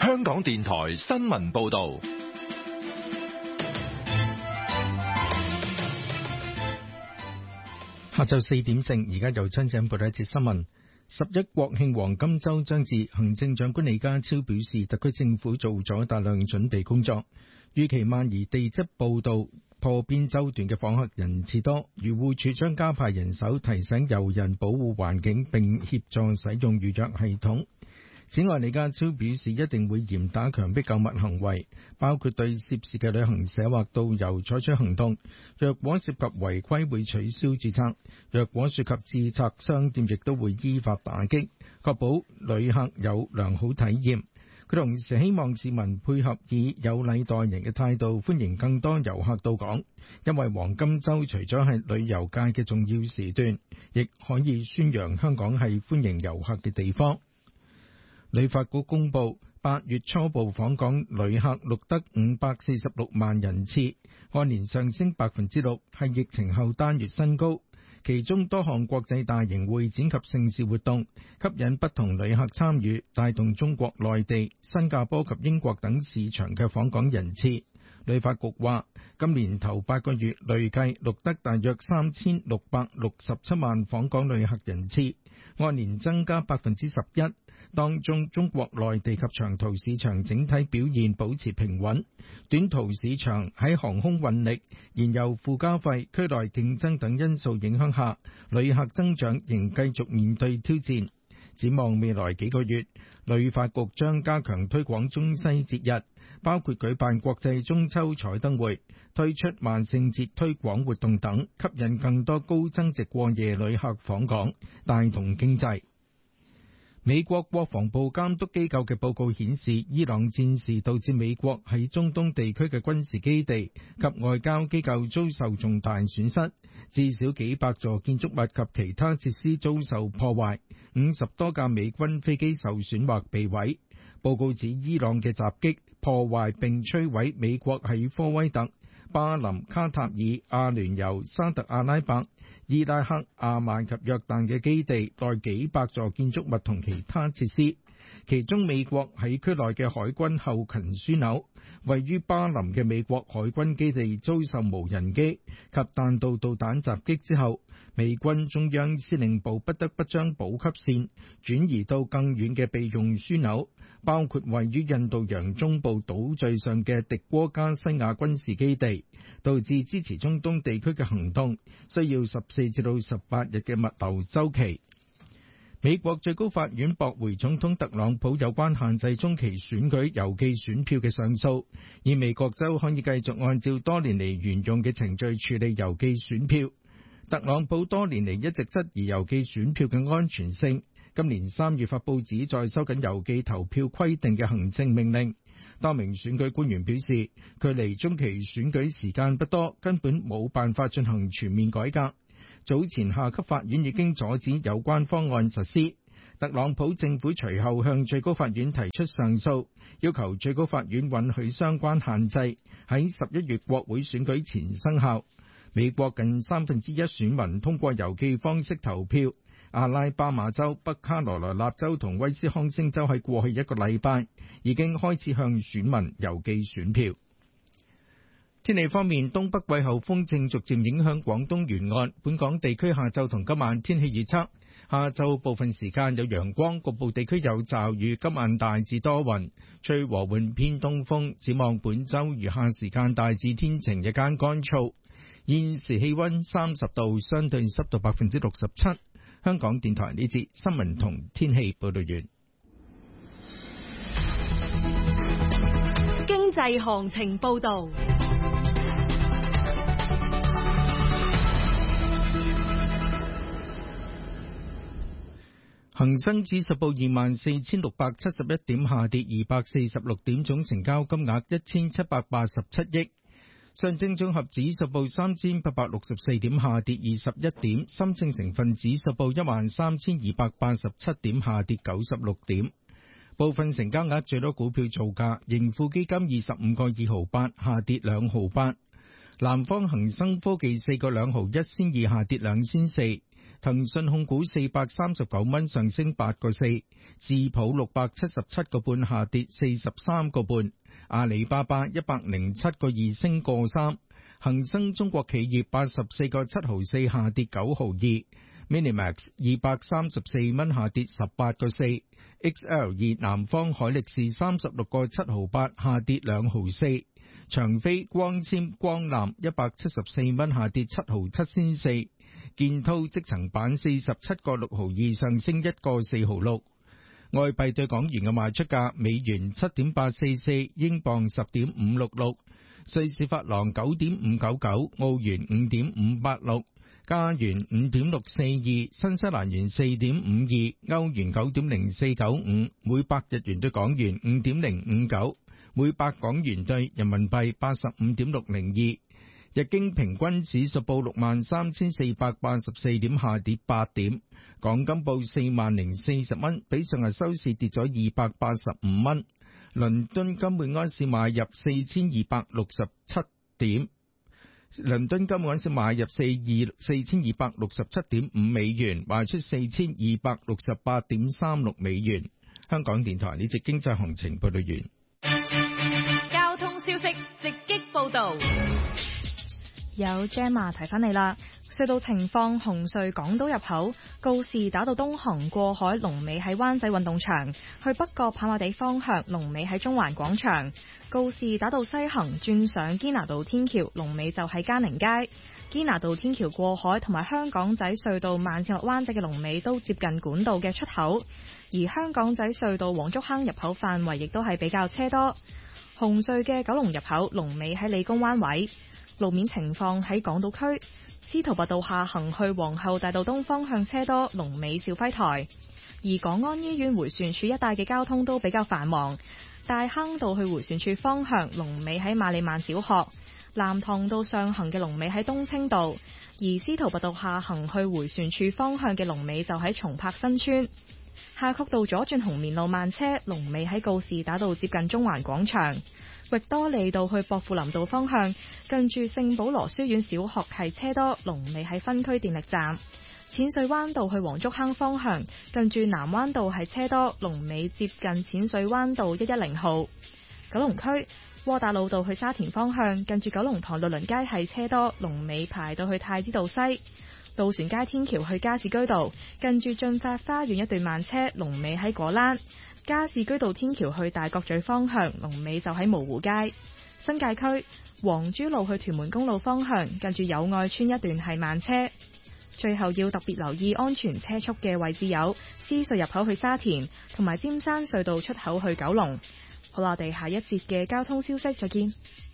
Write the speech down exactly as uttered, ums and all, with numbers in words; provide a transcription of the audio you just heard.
香港電台新聞報道。 下晝四點正，而家由親井報道一節新聞。十一國慶黃金週將至，行政長官李家超表示，特區政府做咗大量準備工作，預期萬宜地質報道破邊洲段嘅訪客人次多，漁護署將加派人手提醒遊人保護環境並協助使用預約系統。此外，李家超表示一定會嚴打強迫購物行為，包括對涉事嘅旅行社或導遊採取行動。若果涉及違規，會取消註冊；若果涉及註冊商店，亦都會依法打擊，確保旅客有良好體驗。佢同時希望市民配合以有禮待人嘅態度，歡迎更多遊客到港，因為黃金週除咗係旅遊界嘅重要時段，亦可以宣揚香港係歡迎遊客嘅地方。旅發局公布，八月初步訪港旅客錄得五百四十六萬人次，按年上升百分之六，係疫情後單月新高。其中多項國際大型會展及盛事活動吸引不同旅客參與，帶動中國內地、新加坡及英國等市場嘅訪港人次。旅發局話，今年頭八個月累計錄得大約三千六百六十七萬訪港旅客人次，按年增加百分之十一。當中中國內地及長途市場整體表現保持平穩，短途市場喺航空運力、燃油附加費、區內競爭等因素影響下，旅客增長仍繼續面對挑戰。展望未來幾個月，旅發局將加強推廣中西節日，包括舉辦國際中秋彩燈會、推出萬聖節推廣活動等，吸引更多高增值過夜旅客訪港，帶動經濟。美國國防部監督機構嘅報告顯示，伊朗戰事導致美國喺中東地區嘅軍事基地及外交機構遭受重大損失，至少幾百座建築物及其他設施遭受破壞，五十多架美軍飛機受損或被毀。報告指伊朗嘅襲擊破壞並摧毀美國喺科威特、巴林、卡塔爾、阿聯酋、沙特阿拉伯、伊拉克、阿曼及約旦嘅基地內幾百座建築物同其他設施，其中美國喺區內嘅海軍後勤樞紐，位於巴林嘅美國海軍基地遭受無人機及彈道導彈襲擊之後，美軍中央司令部不得不將補給線轉移到更遠嘅備用樞紐，包括位於印度洋中部島嶼上嘅迪戈加西亞軍事基地，導致支持中東地區嘅行動需要十四至到十八日嘅物流週期。美國最高法院駁回總統特朗普有關限制中期選舉郵寄選票嘅上訴，而美國州可以繼續按照多年嚟沿用嘅程序處理郵寄選票。特朗普多年嚟一直質疑郵寄選票嘅安全性，今年三月發佈旨在收緊郵寄投票規定嘅行政命令。多名選舉官員表示，距離中期選舉時間不多，根本冇辦法進行全面改革。早前下級法院已經阻止有關方案實施，特朗普政府隨後向最高法院提出上訴，要求最高法院允許相關限制喺十一月國會選舉前生效。美國近三分之一選民通過郵寄方式投票，阿拉巴馬州、北卡羅來納州同威斯康星州喺過去一個禮拜已經開始向選民郵寄選票。天氣方面，東北季候風正逐漸影響廣東沿岸，本港地區下晝同今晚天氣預測，下晝部分時間有陽光，局部地區有驟雨，今晚大致多雲，吹和緩偏東風。展望本週餘下時間大致天晴，日間乾燥。現時氣溫三十度，相對濕度百分之六十七。香港電台呢節新聞同天氣報道完。 經濟行情報道。 恒生指數報二萬四千六百七十一點，下跌二百四十六點，總成交金額一千七百八十七億。上證綜合指數報三千八百六十四點，下跌二十一點。深證成分指數報一萬三千二百八十七點，下跌九十六點。部分成交額最多股票造價，盈富基金二十五個二毫八，下跌兩毫八。南方恒生科技四個兩毫一仙二，下跌兩仙四。 騰訊控股四百三十九蚊上升八個四，智普六百七十七個半下跌四十三個半，阿里巴巴一百零七個二升個三，恒生中國企業八十四個七毫四下跌九毫二。Minimax 二百三十四蚊下跌十八個四 ，X L 二南方海力士三十六個七毫八下跌兩毫四，長飛光纖光纜一百七十四蚊下跌七毫七仙四，建滔積層板四十七個六毫二上升一個四毫六。外幣對港元嘅賣出價：美元七點八四四，英鎊十點五六六，瑞士法郎九點五九九，澳元五點五八六。加元五點六四二，新西蘭元四點五二，歐元九點零四九五，每百日元對港元五點零五九，每百港元對人民幣八十五點六零二。日經平均指數報六萬三千四百八十四點，下跌八點。港金報四萬零四十蚊，比上日收市跌咗二百八十五蚊。倫敦金每安士買入四千二百六十七點。倫敦金每盎司買入四二四千二百六十七點五美元，賣出四千二百六十八點三六美元。香港電台呢節經濟行情報道完。 交通消息直擊報道。 有 Gemma 提翻你啦，隧道情況：紅隧港島入口告士打道東行過海，龍尾喺灣仔運動場；去北角跑馬地方向，龍尾喺中環廣場。告士打道西行轉上堅拿道天橋，龍尾就喺嘉寧街。堅拿道天橋過海同埋香港仔隧道慢線落灣仔嘅龍尾都接近管道嘅出口，而香港仔隧道黃竹坑入口範圍亦都係比較車多。紅隧嘅九龍入口龍尾喺理工灣位。路面情況喺港島區，司徒拔道下行去皇后大道東方向車多，龍尾兆輝台。而港安醫院迴旋處一帶嘅交通都比較繁忙。大坑道去迴旋處方向，龍尾喺馬利曼小學；南塘道上行嘅龍尾喺東清道，而司徒拔道下行去迴旋處方向嘅龍尾就喺松柏新村。夏慤道左轉紅棉路慢車，龍尾喺告士打道接近中環廣場。域多利道去薄扶林道方向，近住聖保羅書院小學係車多，龍尾喺分區電力站。淺水灣道去黃竹坑方向，近住南灣道係車多，龍尾接近淺水灣道一一零號。九龍區窩打老道去沙田方向，近住九龍塘律倫街係車多，龍尾排到去太子道西。渡船街天橋去加士居道，近住駿發花園一段慢車，龍尾喺果欄。加士居道天橋去大角咀方向，龍尾就喺蕪湖街。新界區黃珠路去屯門公路方向，近住友愛村一段係慢車。最後要特別留意安全車速嘅位置有獅隧入口去沙田，同埋尖山隧道出口去九龍。好啦，我哋下一節嘅交通消息再見。